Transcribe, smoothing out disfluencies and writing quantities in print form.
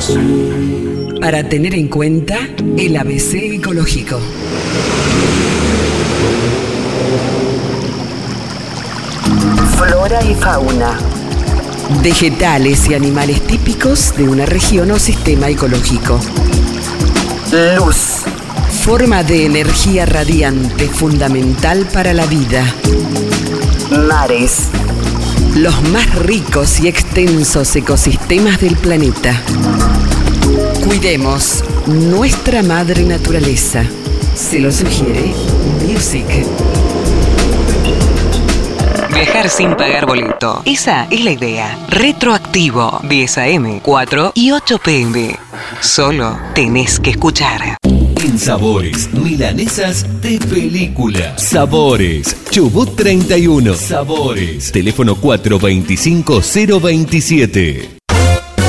Para tener en cuenta el ABC ecológico. Flora y fauna. Vegetales y animales típicos de una región o sistema ecológico. Luz. Forma de energía radiante fundamental para la vida. Mares. Los más ricos y extensos ecosistemas del planeta. Cuidemos nuestra madre naturaleza. Se lo sugiere Music. Viajar sin pagar boleto. Esa es la idea. Retroactivo. 10 AM, 4 y 8 PM. Solo tenés que escuchar. En Sabores, milanesas de película. Sabores, Chubut 31. Sabores, teléfono 425-027.